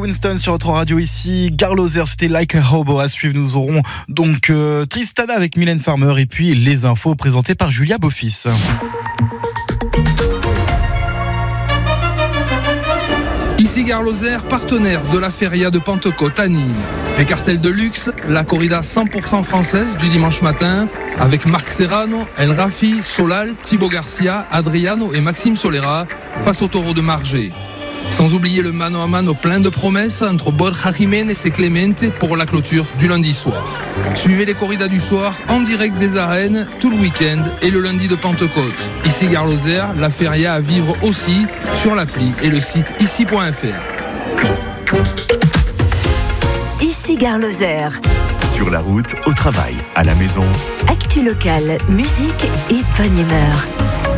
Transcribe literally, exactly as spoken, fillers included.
Winston sur votre radio ici. Gare Lozère, c'était Like a Hobo à suivre. Nous aurons donc euh, Tristana avec Mylène Farmer et puis les infos présentées par Julia Beaufils. Ici Gare Lozère, partenaire de la Feria de Pentecôte à Nîmes. Les cartels de luxe, la corrida cent pour cent française du dimanche matin, avec Marc Serrano, El Rafi, Solal, Thibaut Garcia, Adriano et Maxime Solera, face au taureau de Margé. Sans oublier le mano à mano plein de promesses entre Borja Jiménez et Clemente pour la clôture du lundi soir. Suivez les corridas du soir en direct des arènes tout le week-end et le lundi de Pentecôte. Ici Gare Lozère, la feria à vivre aussi sur l'appli et le site ici point f r. Ici Gare Lozère. Sur la route, au travail, à la maison. Actu locale, musique et bonne humeur.